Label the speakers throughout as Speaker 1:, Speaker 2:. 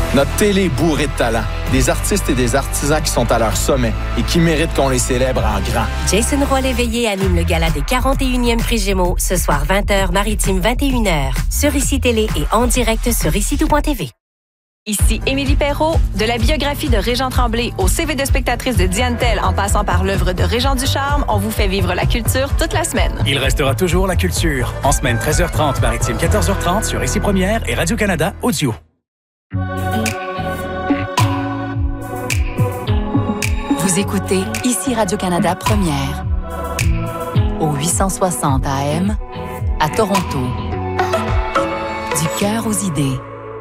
Speaker 1: Notre télé est bourrée de talent. Des artistes et des artisans qui sont à leur sommet et qui méritent qu'on les célèbre en grand.
Speaker 2: Jason Roy-Léveillé anime le gala des 41e Prix Gémeaux ce soir 20h, maritime 21h. Sur ICI Télé et en direct sur ICITout.tv.
Speaker 3: Ici Émilie Perrault. De la biographie de Régent Tremblay au CV de spectatrice de Diane Tell en passant par l'œuvre de Régent Ducharme, on vous fait vivre la culture toute la semaine.
Speaker 4: Il restera toujours la culture. En semaine 13h30, maritime 14h30 sur ICI Première et Radio-Canada Audio.
Speaker 5: Vous écoutez ici Radio-Canada Première. Au 860 AM, à Toronto. Du cœur aux idées.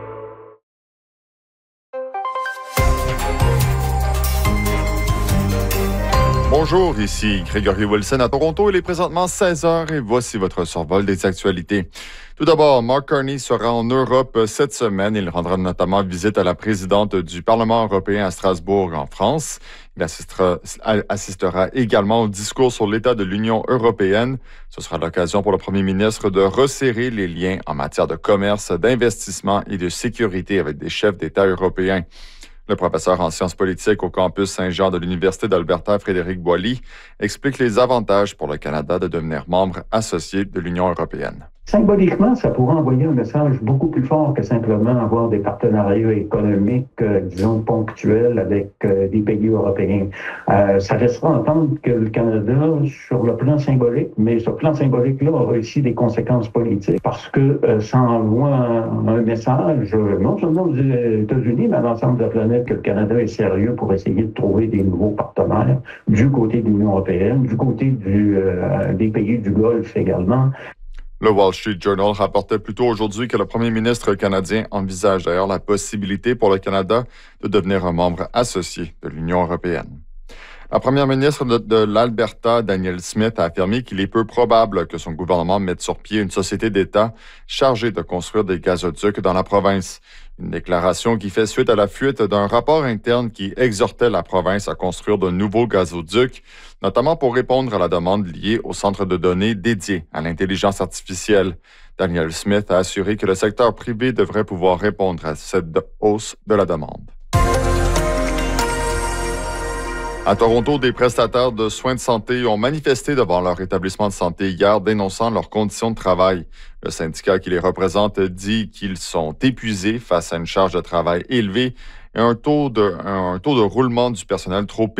Speaker 6: Bonjour, ici Grégory Wilson à Toronto. Il est présentement 16h et voici votre survol des actualités. Tout d'abord, Mark Carney sera en Europe cette semaine. Il rendra notamment visite à la présidente du Parlement européen à Strasbourg, en France. Il assistera également au discours sur l'état de l'Union européenne. Ce sera l'occasion pour le premier ministre de resserrer les liens en matière de commerce, d'investissement et de sécurité avec des chefs d'État européens. Le professeur en sciences politiques au campus Saint-Jean de l'Université d'Alberta, Frédéric Boilly, explique les avantages pour le Canada de devenir membre associé de l'Union européenne.
Speaker 7: Symboliquement, ça pourrait envoyer un message beaucoup plus fort que simplement avoir des partenariats économiques, disons, ponctuels avec des pays européens. Ça laissera entendre que le Canada, sur le plan symbolique, mais ce plan symbolique-là aura aussi des conséquences politiques parce que ça envoie un message, non seulement aux États-Unis, mais à l'ensemble de la planète, que le Canada est sérieux pour essayer de trouver des nouveaux partenaires du côté de l'Union européenne, du côté des pays du Golfe également.
Speaker 6: Le Wall Street Journal rapportait plus tôt aujourd'hui que le premier ministre canadien envisage d'ailleurs la possibilité pour le Canada de devenir un membre associé de l'Union européenne. La première ministre de l'Alberta, Danielle Smith, a affirmé qu'il est peu probable que son gouvernement mette sur pied une société d'État chargée de construire des gazoducs dans la province. Une déclaration qui fait suite à la fuite d'un rapport interne qui exhortait la province à construire de nouveaux gazoducs, notamment pour répondre à la demande liée au centre de données dédié à l'intelligence artificielle. Danielle Smith a assuré que le secteur privé devrait pouvoir répondre à cette hausse de la demande. À Toronto, des prestataires de soins de santé ont manifesté devant leur établissement de santé hier, dénonçant leurs conditions de travail. Le syndicat qui les représente dit qu'ils sont épuisés face à une charge de travail élevée et un taux de roulement du personnel trop élevé.